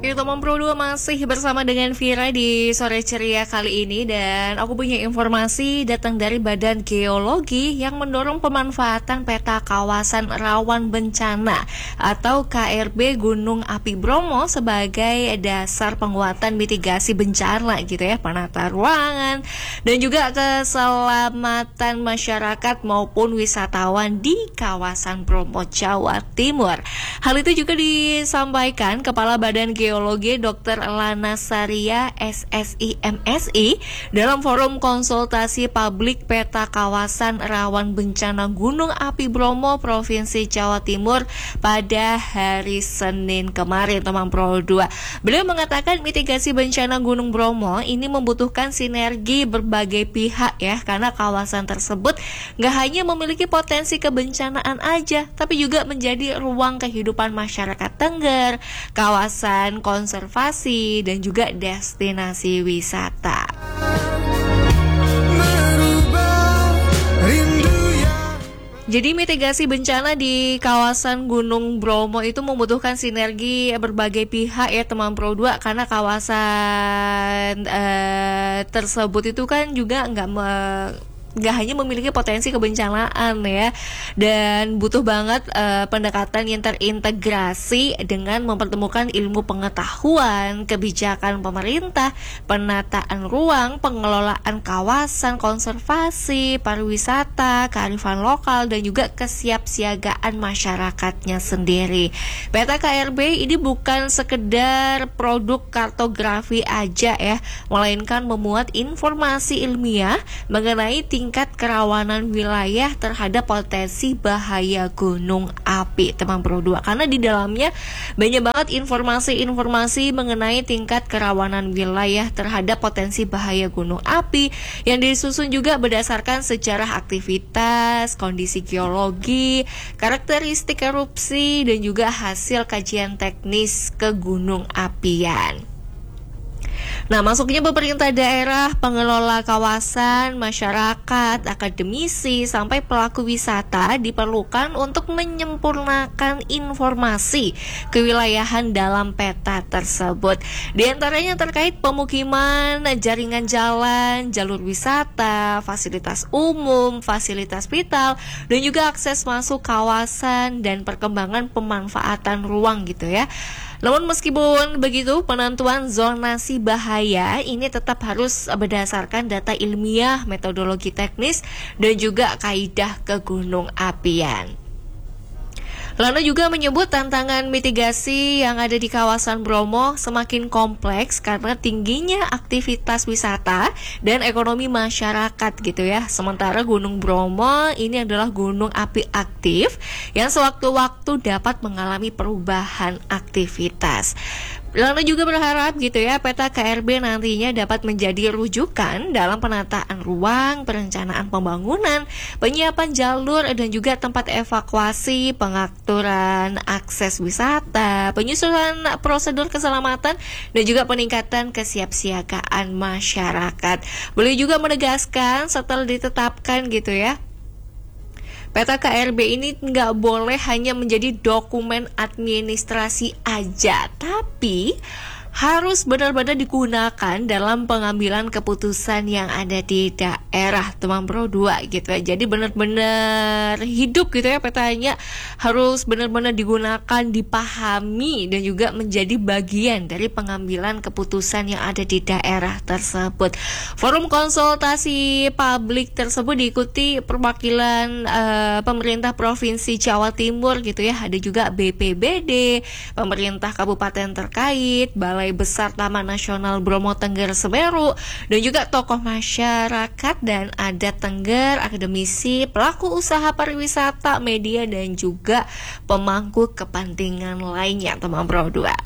Teman Pro 2 masih bersama dengan Vira di sore ceria kali ini, dan aku punya informasi datang dari Badan Geologi yang mendorong pemanfaatan peta kawasan rawan bencana atau KRB Gunung Api Bromo sebagai dasar penguatan mitigasi bencana gitu ya, penata ruangan dan juga keselamatan masyarakat maupun wisatawan di kawasan Bromo, Jawa Timur. Hal itu juga disampaikan Kepala Badan Geologi Dr. Lana Saria SSI MSI dalam forum konsultasi publik peta kawasan rawan bencana Gunung Api Bromo Provinsi Jawa Timur pada hari Senin kemarin, teman Pro 2. Beliau mengatakan mitigasi bencana Gunung Bromo ini membutuhkan sinergi berbagai pihak ya, karena kawasan tersebut gak hanya memiliki potensi kebencanaan aja, tapi juga menjadi ruang kehidupan masyarakat Tengger, kawasan konservasi dan juga destinasi wisata. Jadi mitigasi bencana di kawasan Gunung Bromo itu membutuhkan sinergi berbagai pihak ya, teman Pro 2, karena kawasan tersebut itu kan juga nggak hanya memiliki potensi kebencanaan ya, dan butuh banget pendekatan yang terintegrasi dengan mempertemukan ilmu pengetahuan, kebijakan pemerintah, penataan ruang, pengelolaan kawasan konservasi, pariwisata, kearifan lokal dan juga kesiapsiagaan masyarakatnya sendiri. Peta KRB ini bukan sekedar produk kartografi aja ya, melainkan memuat informasi ilmiah mengenai tingkat kerawanan wilayah terhadap potensi bahaya gunung api, teman Pro 2. Karena di dalamnya banyak banget informasi-informasi mengenai tingkat kerawanan wilayah terhadap potensi bahaya gunung api yang disusun juga berdasarkan sejarah aktivitas, kondisi geologi, karakteristik erupsi dan juga hasil kajian teknis kegunung apian. Nah, masuknya pemerintah daerah, pengelola kawasan, masyarakat, akademisi, sampai pelaku wisata diperlukan untuk menyempurnakan informasi kewilayahan dalam peta tersebut. Di antaranya terkait pemukiman, jaringan jalan, jalur wisata, fasilitas umum, fasilitas vital, dan juga akses masuk kawasan dan perkembangan pemanfaatan ruang gitu ya. Namun meskipun begitu, penentuan zonasi bahaya ini tetap harus berdasarkan data ilmiah, metodologi teknis, dan juga kaidah kegunung apian. Lana juga menyebut tantangan mitigasi yang ada di kawasan Bromo semakin kompleks karena tingginya aktivitas wisata dan ekonomi masyarakat gitu ya. Sementara Gunung Bromo ini adalah gunung api aktif yang sewaktu-waktu dapat mengalami perubahan aktivitas. Lana juga berharap gitu ya, peta KRB nantinya dapat menjadi rujukan dalam penataan ruang, perencanaan pembangunan, penyiapan jalur dan juga tempat evakuasi, pengaturan akses wisata, penyusunan prosedur keselamatan dan juga peningkatan kesiapsiagaan masyarakat. Beliau juga menegaskan setelah ditetapkan gitu ya, peta KRB ini nggak boleh hanya menjadi dokumen administrasi aja, tapi harus benar-benar digunakan dalam pengambilan keputusan yang ada di daerah, teman Pro 2 gitu ya. Jadi benar-benar hidup gitu ya petanya, harus benar-benar digunakan, dipahami dan juga menjadi bagian dari pengambilan keputusan yang ada di daerah tersebut. Forum konsultasi publik tersebut diikuti perwakilan pemerintah Provinsi Jawa Timur gitu ya. Ada juga BPBD, pemerintah kabupaten terkait, Balai Besar Taman Nasional Bromo Tengger Semeru, dan juga tokoh masyarakat dan adat Tengger, akademisi, pelaku usaha pariwisata, media dan juga pemangku kepentingan lainnya, teman Pro 2.